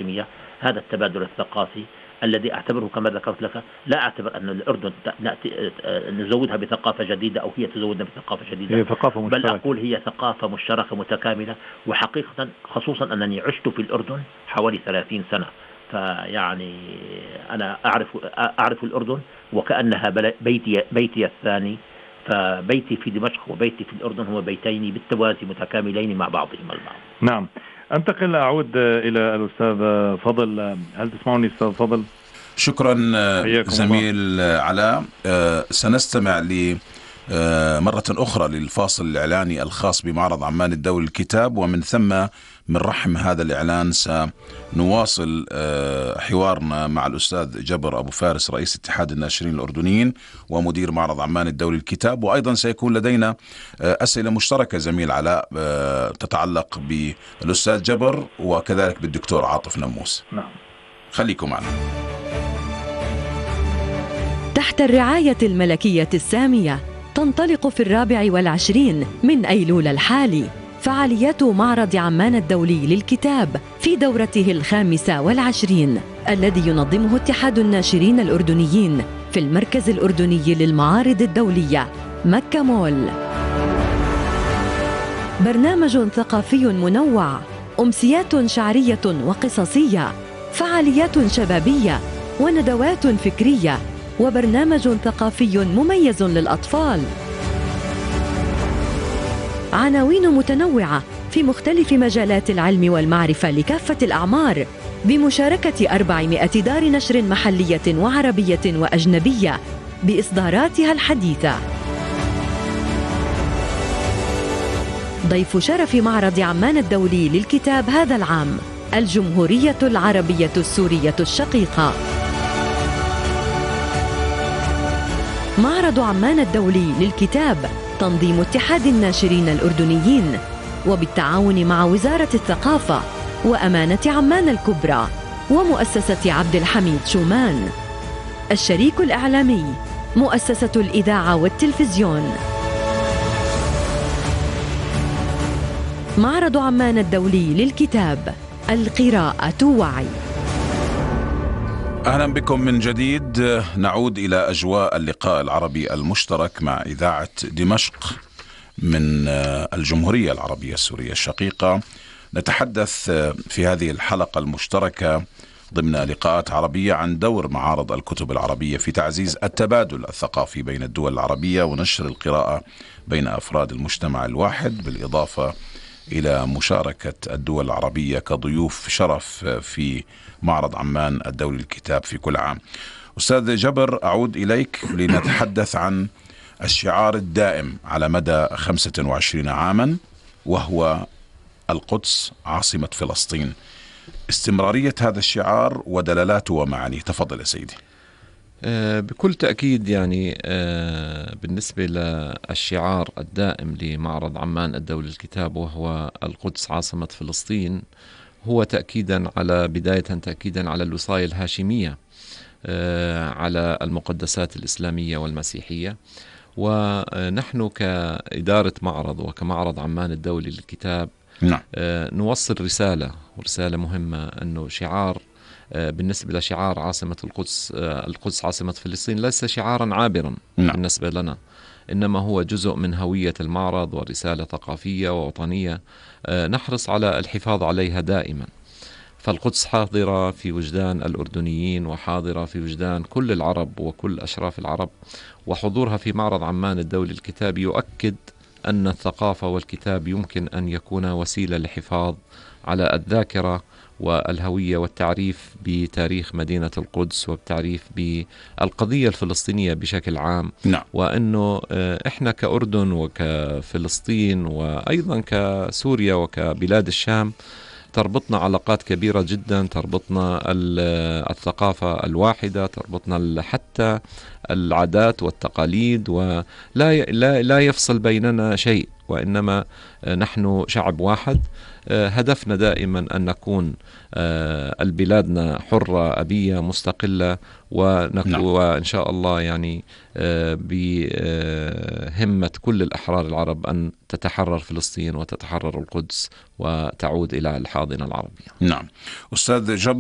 الهاشمية. هذا التبادل الثقافي الذي أعتبره كما ذكرت لك، لا أعتبر أن الأردن نزودها بثقافة جديدة أو هي تزودنا بثقافة جديدة، هي ثقافة مشتركة. بل أقول هي ثقافة مشتركة متكاملة. وحقيقة خصوصا أنني عشت في الأردن حوالي 30 سنة، فيعني أنا أعرف الأردن وكأنها بيتي الثاني. فبيتي في دمشق وبيتي في الأردن هو بيتين بالتوازي متكاملين مع بعضهما البعض. نعم. أنتقل أعود إلى الأستاذ فضل. هل تسمعني أستاذ فضل؟ شكرا زميل علاء. سنستمع مرة أخرى للفاصل الإعلاني الخاص بمعرض عمان الدولي للكتاب، ومن ثم من رحم هذا الإعلان سنواصل حوارنا مع الأستاذ جبر أبو فارس رئيس اتحاد الناشرين الأردنيين ومدير معرض عمان الدولي للكتاب. وأيضا سيكون لدينا أسئلة مشتركة زميل علاء تتعلق بالأستاذ جبر وكذلك بالدكتور عاطف نموس. نعم، خليكم معنا. تحت الرعاية الملكية السامية تنطلق في 24 من أيلول الحالي فعاليات معرض عمان الدولي للكتاب في دورته 25 الذي ينظمه اتحاد الناشرين الأردنيين في المركز الأردني للمعارض الدولية مكة مول. برنامج ثقافي منوع، أمسيات شعرية وقصصية، فعاليات شبابية وندوات فكرية، وبرنامج ثقافي مميز للأطفال. عناوين متنوعة في مختلف مجالات العلم والمعرفة لكافة الأعمار، بمشاركة 400 دار نشر محلية وعربية وأجنبية بإصداراتها الحديثة. ضيف شرف معرض عمان الدولي للكتاب هذا العام الجمهورية العربية السورية الشقيقة. معرض عمان الدولي للكتاب تنظيم اتحاد الناشرين الأردنيين وبالتعاون مع وزارة الثقافة وأمانة عمان الكبرى ومؤسسة عبد الحميد شومان. الشريك الإعلامي مؤسسة الإذاعة والتلفزيون. معرض عمان الدولي للكتاب، القراءة وعي. أهلا بكم من جديد. نعود إلى أجواء اللقاء العربي المشترك مع إذاعة دمشق من الجمهورية العربية السورية الشقيقة. نتحدث في هذه الحلقة المشتركة ضمن لقاءات عربية عن دور معارض الكتب العربية في تعزيز التبادل الثقافي بين الدول العربية ونشر القراءة بين أفراد المجتمع الواحد، بالإضافة إلى مشاركة الدول العربية كضيوف شرف في معرض عمان الدولي للكتاب في كل عام. أستاذ جبر، أعود إليك لنتحدث عن الشعار الدائم على مدى 25 عاما، وهو القدس عاصمة فلسطين. استمرارية هذا الشعار ودلالاته ومعانيه، تفضل يا سيدي. بكل تأكيد يعني بالنسبة للشعار الدائم لمعرض عمان الدولي للكتاب وهو القدس عاصمة فلسطين، هو بداية تأكيدا على الوصاية الهاشمية على المقدسات الإسلامية والمسيحية. ونحن كإدارة معرض وكمعرض عمان الدولي للكتاب نوصل رسالة مهمة، أنه شعار بالنسبة لشعار عاصمة القدس عاصمة فلسطين ليس شعارا عابرا بالنسبة لنا، إنما هو جزء من هوية المعرض ورسالة ثقافية ووطنية نحرص على الحفاظ عليها دائما. فالقدس حاضرة في وجدان الأردنيين وحاضرة في وجدان كل العرب وكل أشراف العرب، وحضورها في معرض عمان الدولي للكتاب يؤكد أن الثقافة والكتاب يمكن أن يكون وسيلة للحفاظ على الذاكرة والهوية والتعريف بتاريخ مدينة القدس وبتعريف بالقضية الفلسطينية بشكل عام. وأنه إحنا كأردن وكفلسطين وأيضا كسوريا وكبلاد الشام تربطنا علاقات كبيرة جدا، تربطنا الثقافة الواحدة، تربطنا حتى العادات والتقاليد، ولا لا يفصل بيننا شيء، وإنما نحن شعب واحد. هدفنا دائما أن نكون البلادنا حرة أبية مستقلة، وإن شاء الله يعني بهمة كل الأحرار العرب أن تتحرر فلسطين وتتحرر القدس وتعود إلى الحاضنة العربية. نعم أستاذ جبر.